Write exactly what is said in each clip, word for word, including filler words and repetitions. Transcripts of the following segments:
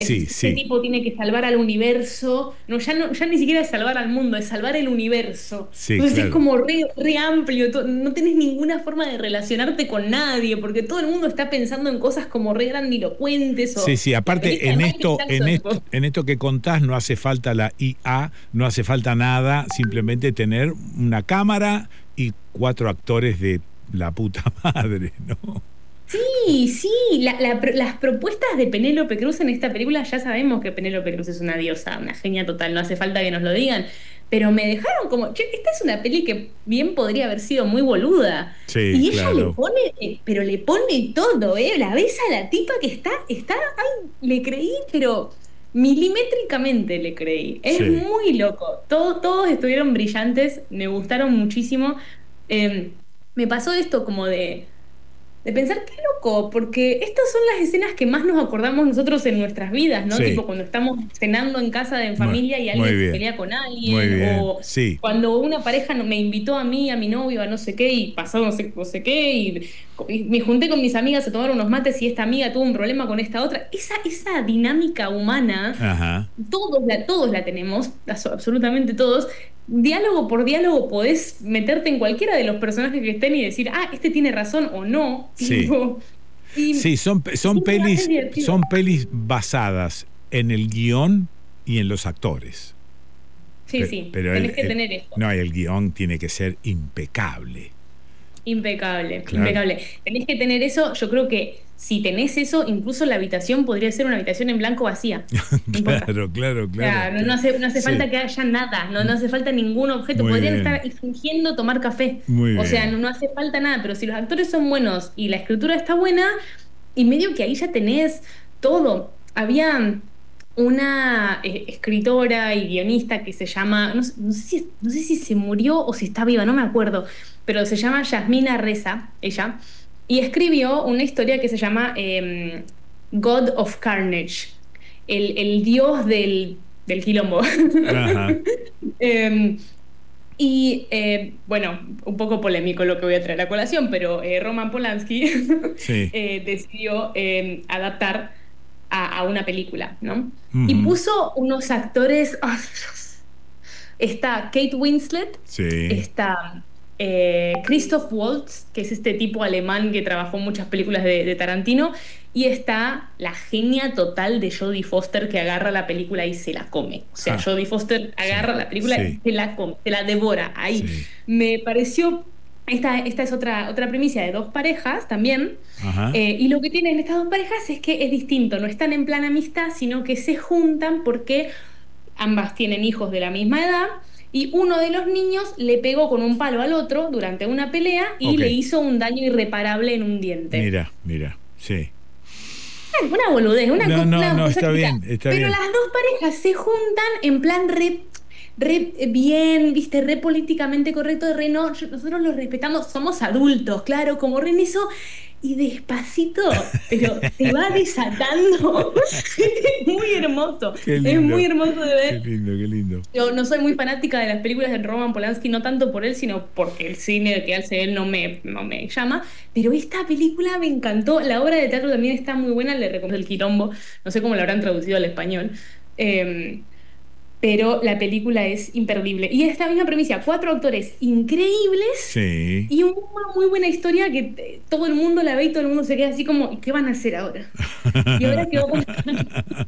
Sí, Este sí, tipo tiene que salvar al universo. No, ya no, ya ni siquiera es salvar al mundo, es salvar el universo. sí, Entonces es claro. como re, re amplio, to- no tenés ninguna forma de relacionarte con nadie, porque todo el mundo está pensando en cosas como re grandilocuentes Sí, o sí, la aparte película de en Michael esto, en Jackson, tipo. esto, en esto que contás no hace falta la I A, no hace falta nada, simplemente tener una cámara y cuatro actores de la puta madre, ¿no? Sí, sí, la- la pro- las propuestas de Penélope Cruz en esta película, ya sabemos que Penélope Cruz es una diosa, una genia total, no hace falta que nos lo digan, pero me dejaron como, che, esta es una peli que bien podría haber sido muy boluda. Sí, Y ella le claro. pone, eh, pero le pone todo, ¿eh? La ves a la tipa que está, está, ay, le creí, pero milimétricamente le creí. Es Sí. muy loco. Todo- todos estuvieron brillantes, me gustaron muchísimo. Eh, Me pasó esto como de de pensar qué loco, porque estas son las escenas que más nos acordamos nosotros en nuestras vidas, ¿no? Sí. Tipo cuando estamos cenando en casa de en Muy, familia y muy alguien se bien. pelea con Muy alguien, bien. o Sí. cuando una pareja no- me invitó a mí, a mi novio, a no sé qué, y pasó no sé, no sé qué, y, y me junté con mis amigas a tomar unos mates y esta amiga tuvo un problema con esta otra. Esa, esa dinámica humana, Ajá. todos la, todos la tenemos, as- absolutamente todos. Diálogo por diálogo podés meterte en cualquiera de los personajes que estén y decir, ah, este tiene razón o no, Sí. tipo. Y Sí, son, son siempre va a ser pelis, divertido. son pelis basadas en el guión y en los actores. Sí, Pero, sí, pero el, tenés que el- tener esto. no, el guión tiene que ser impecable. Impecable, Claro. impecable. Tenés que tener eso. Yo creo que si tenés eso, incluso la habitación podría ser una habitación en blanco vacía. No importa. Claro, claro, O claro, sea, no, no claro. hace, no hace Sí, falta que haya nada, no, no hace falta ningún objeto. muy Podrían estar bien, ahí fingiendo tomar café. muy O sea, no, bien. no hace falta nada, pero si los actores son buenos y la escritura está buena, y medio que ahí ya tenés todo. Había una eh, escritora y guionista que se llama, no, sé no sé si, no sé si se murió o si está viva, no me acuerdo, pero se llama Yasmina Reza, ella, y escribió una historia que se llama eh, God of Carnage, el, el dios del, del quilombo. Ajá, Eh, y eh, bueno, un poco polémico lo que voy a traer a colación, pero eh, Roman Polanski sí. eh, decidió eh, adaptar a, a una película, ¿no? Y Ujú, puso unos actores. ¡Ay, Dios! Está Kate Winslet, sí. está eh, Christoph Waltz, que es este tipo alemán que trabajó en muchas películas de, de Tarantino, y está la genia total de Jodie Foster que agarra la película y se la come. O sea, Ah, Jodie Foster sí, agarra la película y sí, se la come, se la devora ahí. sí. Me pareció, esta, esta es otra, otra primicia de dos parejas también, Ajá, eh, y lo que tienen estas dos parejas es que es distinto, no están en plan amistad, sino que se juntan porque ambas tienen hijos de la misma edad y uno de los niños le pegó con un palo al otro durante una pelea y ok. le hizo un daño irreparable en un diente. Mira, mira, sí. Es una boludez, una, No, co- no, una no, cosa está chiquita. bien, está Pero bien. las dos parejas se juntan en plan re, re bien, viste, re políticamente correcto, re no, yo- nosotros los respetamos, somos adultos, claro, como re en eso, y despacito, pero se va desatando. Es muy hermoso, Qué es muy lindo, hermoso de qué ver. lindo, qué lindo. Yo no soy muy fanática de las películas de Roman Polanski, no tanto por él, sino porque el cine que hace él no me, no me llama. Pero esta película me encantó. La obra de teatro también está muy buena, le recomiendo El Quilombo. No sé cómo la habrán traducido al español. Eh, pero la película es imperdible. Y esta misma premisa, cuatro actores increíbles Sí. y una muy buena historia que eh, todo el mundo la ve y todo el mundo se queda así como, ¿y qué van a hacer ahora? ¿Y ahora qué va a pasar?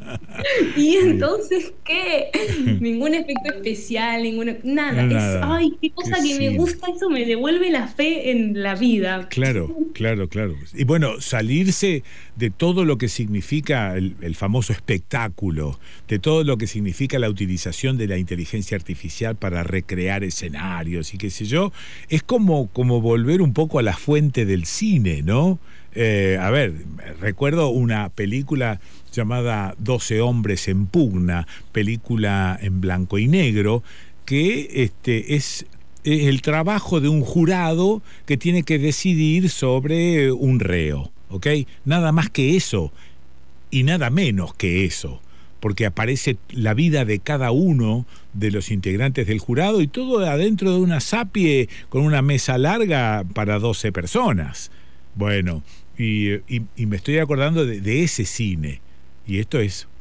¿Y Sí. entonces qué? Ningún efecto especial, ninguna, nada. No, Es, nada. ay, qué Qué cosa que me cine. gusta, eso me devuelve la fe en la vida. Claro, claro, claro. Y bueno, salirse de todo lo que significa el, el famoso espectáculo, de todo lo que significa la utilización de la inteligencia artificial para recrear escenarios y qué sé yo, es como, como volver un poco a la fuente del cine, ¿no? Eh, a ver, recuerdo una película llamada Doce hombres en pugna, película en blanco y negro, que este, es es el trabajo de un jurado que tiene que decidir sobre un reo, ¿ok? Nada más que eso y nada menos que eso, porque aparece la vida de cada uno de los integrantes del jurado y todo adentro de una sapie con una mesa larga para doce personas. Bueno, y, y, y me estoy acordando de, de ese cine, y esto es